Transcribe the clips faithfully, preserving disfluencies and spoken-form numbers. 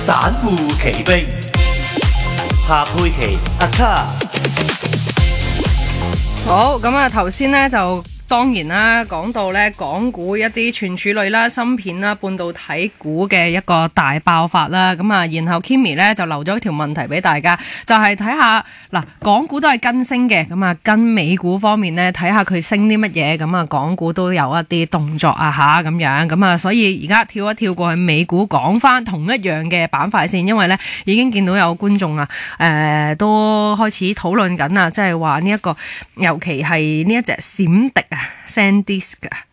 散戶奇兵，夏佩琪阿卡。 好，咁啊，頭先咧就當然啦，講到咧港股一啲存儲類啦、芯片啦、半導體股嘅一個大爆發啦，咁啊，然後 Kimmy 咧就留咗一條問題俾大家，就係睇下嗱，港股都係跟升嘅，咁啊跟美股方面咧睇下佢升啲乜嘢，咁啊港股都有一啲動作啊吓咁樣，咁啊所以而家跳一跳過去美股講翻同一樣嘅板塊先，因為咧已經見到有觀眾啊，誒、呃、都開始討論緊啊，即係話呢一個，尤其係呢一隻閃迪啊。SanDisk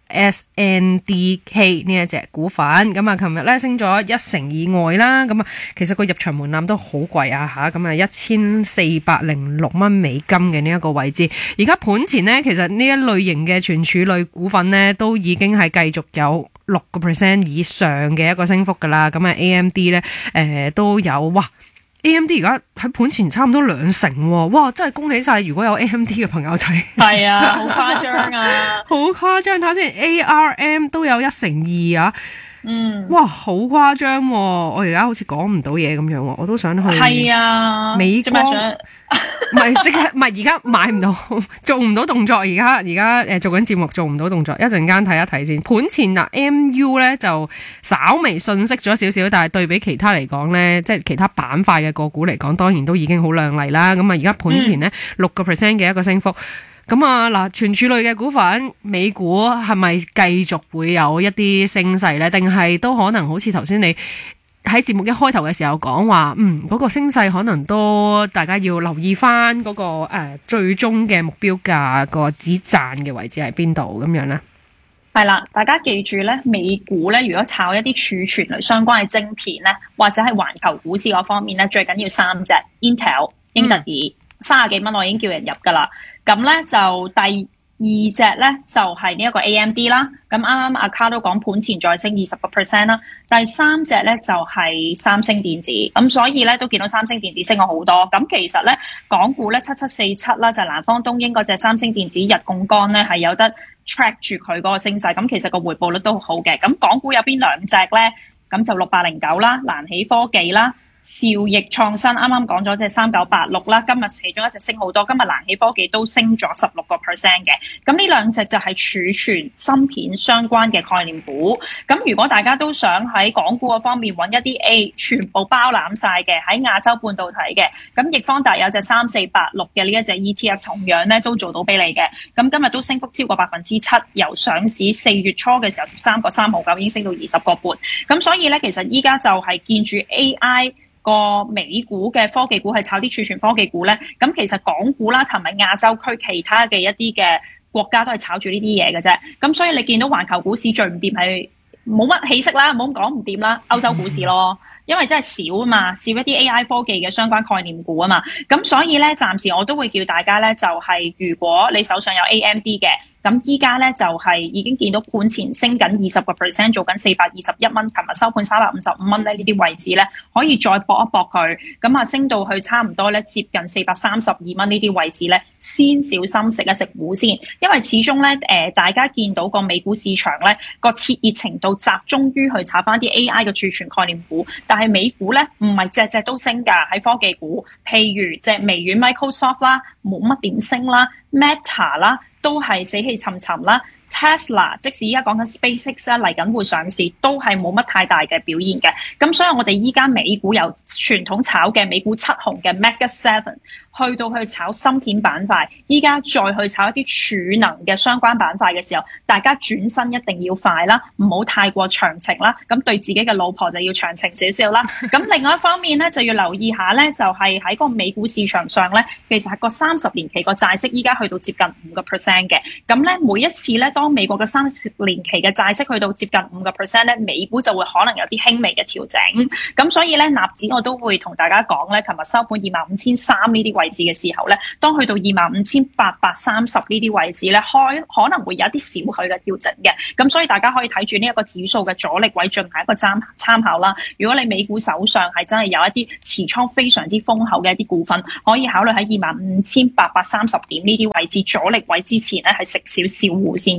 S N D K 呢一隻股份，咁啊，琴日咧升咗一成以外啦，咁啊，其實個入場門檻都好貴啊吓，咁啊一千四百零六蚊美金嘅呢一個位置，而家盤前呢，其實呢一類型嘅存儲類股份呢，都已經係繼續有六個 percent 以上嘅一個升幅噶啦，咁啊 A M D 咧，誒、呃、都有哇。A M D 而家喺盤前差唔多兩成喎，哇！真係恭喜晒！如果有 A M D 嘅朋友仔， 係啊，好誇張啊， 好誇張！睇下先 ，A R M 都有一成二啊， 嗯， 哇，好誇張喎！我而家好似講唔到嘢咁樣喎，我都想去。 係啊， 美光唔係即係唔係而家買唔到，做唔到動作。而家而家誒做緊節目，做唔到動作。一陣間睇一睇先。盤前嗱 M U 咧就稍微遜色咗少少，但係對比其他嚟講咧，即係其他板塊嘅個股嚟講，當然都已經好亮麗啦。咁啊，而家盤前咧六個 percent 嘅一個升幅。咁啊嗱，存儲類嘅股份，美股係咪繼續會有一啲升勢咧？定係都可能好似頭先你喺節目一開頭嘅時候講話，嗯，嗰、那個升勢可能都大家要留意翻、那、嗰個誒、呃、最終嘅目標價個止賺嘅位置喺邊度咁樣咧？ 係啦，大家記住咧，美股咧，如果炒一啲儲存類相關嘅晶片咧，或者係環球股市嗰方面咧，最緊要三隻 Intel、英特爾，三十幾蚊我已經叫人入噶啦。咁咧就第二隻咧就係呢一個 A M D 啦，咁啱啱阿卡都講盤前再升二十個 percent 啦。第三隻咧就係三星電子，咁所以咧都見到三星電子升咗好多。咁其實咧港股咧七七四七啦，就係南方東英嗰隻三星電子日槓桿咧係有得 track 住佢嗰個升勢，咁其實個回報率都好嘅。咁港股有邊兩隻咧？咁就六八零九啦，蘭起科技啦。兆易創新啱啱講咗隻三九八六啦，今日其中一隻升好多，今日蘭起科技都升咗十六個 percent 嘅。咁呢兩隻就係儲存芯片相關嘅概念股。咁如果大家都想喺港股嗰方面揾一啲 A 全部包攬晒嘅喺亞洲半導體嘅，咁易方達有隻三四八六嘅呢一隻 E T F 同樣咧都做到俾你嘅。咁今日都升幅超過百分之七，由上市四月初嘅時候十三個三毫九已經升到二十個半。咁所以咧其實依家就係見住 A I。個美股嘅科技股係炒啲儲存科技股咧，咁其實港股啦同埋亞洲區其他嘅一啲嘅國家都係炒住呢啲嘢嘅啫，咁所以你見到環球股市最唔掂係冇乜起色啦，唔好講唔掂啦，歐洲股市咯，因為真係少啊嘛，少一啲 A I 科技嘅相關概念股啊嘛，咁所以咧暫時我都會叫大家咧就係、是、如果你手上有 A M D 嘅。咁依家咧就係、是、已經見到盤前升緊二十個 percent， 做緊四百二十一蚊，琴日收盤三百五十五蚊咧，呢啲位置咧可以再搏一搏佢，咁啊升到去差唔多咧接近四百三十二蚊呢啲位置咧，先小心食一食糊先，因為始終咧誒、呃、大家見到個美股市場咧個熾熱程度集中於去炒翻啲 A I 嘅儲存概念股，但係美股咧唔係隻隻都升㗎，喺科技股，譬如隻微軟 Microsoft 啦，冇乜點升啦 ，Meta 啦。都係死氣沉沉啦 ，Tesla 即使依家講緊 SpaceX 啦嚟緊會上市，都係冇乜太大嘅表現嘅。咁所以我哋依家美股由傳統炒嘅美股七雄嘅 Mega Seven。去到去炒芯片板塊，依家再去炒一啲儲能嘅相關板塊嘅時候，大家轉身一定要快啦，唔好太過長情啦。咁對自己嘅老婆就要長情少少啦。咁另外一方面咧，就要留意下咧，就係喺個美股市場上咧，其實係個三十年期個債息依家去到接近五個 percent 嘅。咁咧每一次咧，當美國嘅三十年期嘅債息去到接近五個 percent 咧，美股就會可能有啲輕微嘅調整。咁所以咧，納指我都會同大家講咧，琴日收盤二萬五千三呢啲位置嘅時候咧，當去到二萬五千八百三十呢啲位置咧，開可能會有一啲少許嘅調整嘅，咁所以大家可以睇住呢一個指數嘅阻力位進行一個參參考啦。如果你美股手上係真係有一啲持倉非常之豐厚嘅一啲股份，可以考慮喺二萬五千八百三十點呢啲位置阻力位之前咧係食少少糊先嘅。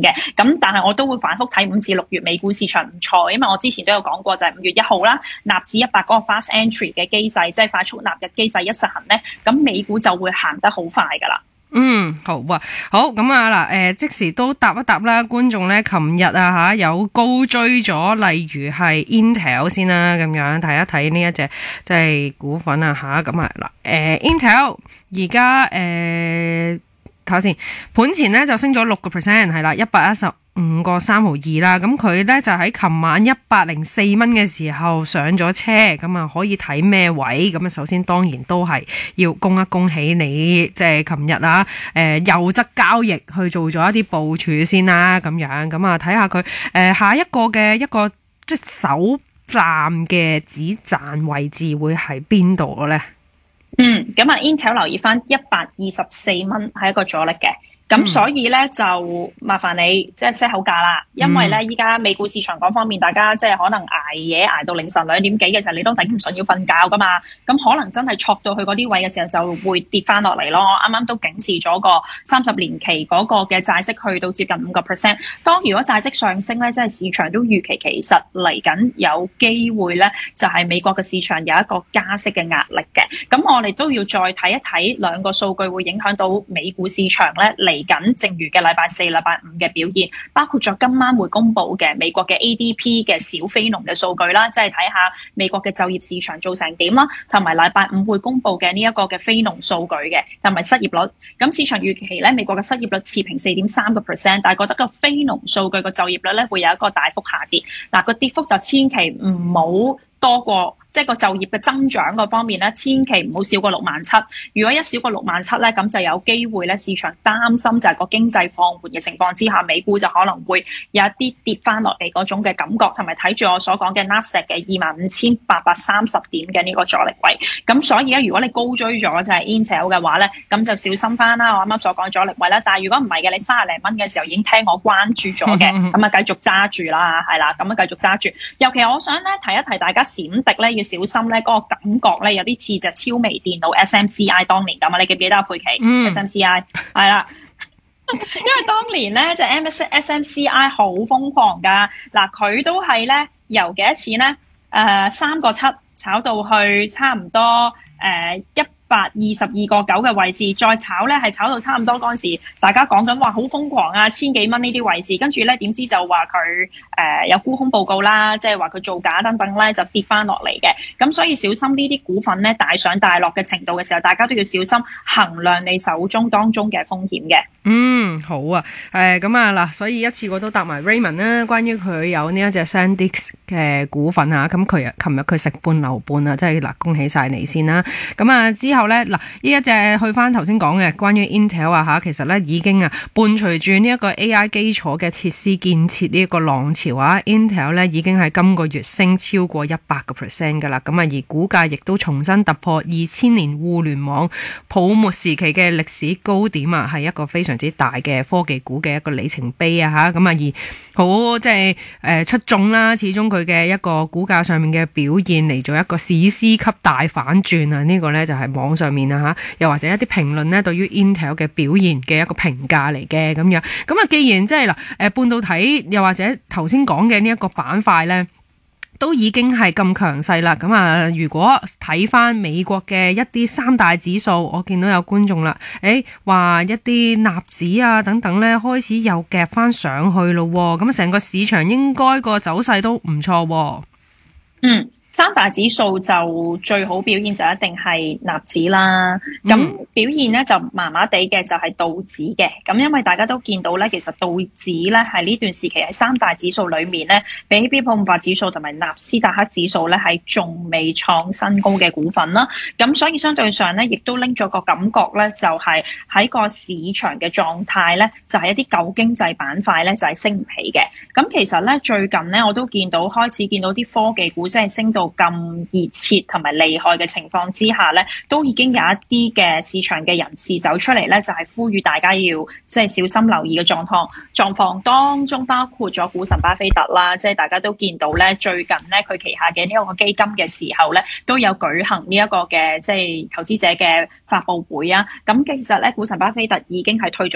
嘅。咁但係我都會反覆睇五至六月美股市場唔錯，因為我之前都有講過就係五月一號啦，納指一百嗰個 fast entry 嘅機制，即係快速納入機制一實行咧，咁美股就會行得好快噶啦。 嗯，好啊，好咁啊嗱，誒、呃，即時都答一答啦，觀眾咧，琴日啊吓有高追咗，例如係 Intel 先啦，咁樣睇一睇呢一隻即係股份啊吓，咁啊嗱，誒 Intel 而家誒睇下先，盤前咧就升咗六個 percent， 係啦，一百一十五個三毫二啦，咁佢咧就喺琴晚一百零四蚊嘅時候上咗車，咁啊可以睇咩位？咁啊首先當然都係要恭一恭喜你，即係琴日啊，誒、呃、右側交易去做咗一啲部署先啦，咁樣咁啊睇下佢誒下一個嘅一個即係首站嘅止賺位置會喺邊度咧？ 嗯，咁啊 Intel 留意翻一百二十四蚊係一個阻力嘅。咁所以咧就麻煩你即係 set 好價啦，因為咧依家美股市場嗰方面，大家即係可能捱夜捱到凌晨兩點幾嘅時候，你都頂唔順要瞓覺噶嘛。咁可能真係挫到去嗰啲位嘅時候，就會跌翻落嚟咯。啱啱都警示咗個三十年期嗰個嘅債息去到接近五個 percent。當如果債息上升咧，即係市場都預期其實嚟緊有機會咧，就係美國嘅市場有一個加息嘅壓力嘅。咁我哋都要再睇一睇兩個數據會影響到美股市場咧嚟。嚟緊，正如嘅禮拜四、禮拜五嘅表現，包括咗今晚會公布嘅美國嘅 A D P 嘅小非農嘅數據啦，即係睇下美國嘅就業市場做成點啦，同埋禮拜五會公布嘅呢一個嘅非農數據嘅，同埋失業率。咁市場預期咧，美國嘅失業率持平四點三個 percent， 但係覺得個非農數據個就業率咧會有一個大幅下跌。嗱，個跌幅就千祈唔好多過。即係個就業嘅增長嗰方面咧，千祈唔好少過六萬七。如果一少過六萬七咧，咁就有機會咧，市場擔心就係個經濟放緩嘅情況之下，美股就可能會有一啲跌翻落嚟嗰種嘅感覺，同埋睇住我所講嘅 Nasdaq 嘅二萬五千八百三十點嘅呢個阻力位。咁所以咧，如果你高追咗就係 Intel 嘅話咧，咁就小心翻啦。我啱啱所講阻力位啦，但係如果唔係嘅，你三十零蚊嘅時候已經聽我關注咗嘅，咁啊繼續揸住啦，係啦，咁啊繼續揸住。尤其我想咧提一提大家閃迪咧要小心咧，嗰、那個感覺咧有啲似隻超微電腦 S M C I 當年咁啊！你記唔記得阿佩奇、嗯、S M C I 係啦，因為當年咧就 S M C I 好瘋狂噶，嗱佢都係咧由幾多錢咧？誒三個七炒到去差唔多誒一百二十二個九嘅位置，再炒咧係炒到差唔多嗰陣時，大家講緊話好瘋狂啊，千幾蚊呢啲位置，跟住咧點知就話佢誒有沽空報告啦，即係話佢造假等等咧就跌翻落嚟嘅。咁所以小心呢啲股份咧大上大落嘅程度嘅時候，大家都要小心衡量你手中當中嘅風險嘅。嗯， 好啊，誒咁啊嗱，所以一次過都答埋 Raymond 啦，關於佢有呢一隻 SanDisk 嘅股份啊，咁佢啊琴日佢食半流半啊，即係嗱恭喜晒你先啦。咁啊之後咧嗱，呢一隻去翻頭先講嘅關於 Intel 啊嚇，其實咧已經啊伴隨住呢一個 A I 基礎嘅設施建設呢一個浪潮啊 ，Intel 咧已經係今個月升超過一百個 percent 噶啦，咁啊而股價亦都重新突破二千年互聯網泡沫時期嘅歷史高點啊，係一個非常之大嘅科技股嘅一個里程碑啊嚇，咁啊而好即係誒出眾啦，始終佢嘅一個股價上面嘅表現嚟做一個史詩級大反轉啊！呢、這個咧就係網上面啊嚇，又或者一啲評論咧對於 Intel 嘅表現嘅一個評價嚟嘅咁樣。咁啊，既然即係嗱誒半導體又或者頭先講嘅呢一個板塊咧，都已經係咁強勢啦，咁啊，如果睇翻美國嘅一啲三大指數，我見到有觀眾啦，誒話一啲納指啊等等咧，開始又夾翻上去咯，咁啊，成個市場應該個走勢都唔錯。 嗯。三大指數就最好表現就一定係納指啦，咁、嗯、表現咧就麻麻地嘅就係道指嘅，咁因為大家都見到咧，其實道指咧係呢段時期喺三大指數裏面咧，比起標普五百指數同埋納斯達克指數咧係仲未創新高嘅股份啦，咁所以相對上咧，亦都拎咗個感覺咧，就係喺個市場嘅狀態咧，就係一啲舊經濟板塊咧就係升唔起嘅，咁其實咧最近咧我都見到開始見到啲科技股即係升到咁熱切同埋厲害嘅情況之下咧，都已經有一啲嘅市場嘅人士走出嚟咧，就係、是、呼籲大家要即係小心留意嘅狀況。狀況當中包括咗股神巴菲特啦，即係大家都見到咧，最近咧佢旗下嘅呢一個基金嘅時候咧，都有舉行呢一個嘅即係投資者嘅發佈會啊。咁其實咧，股神巴菲特已經係退咗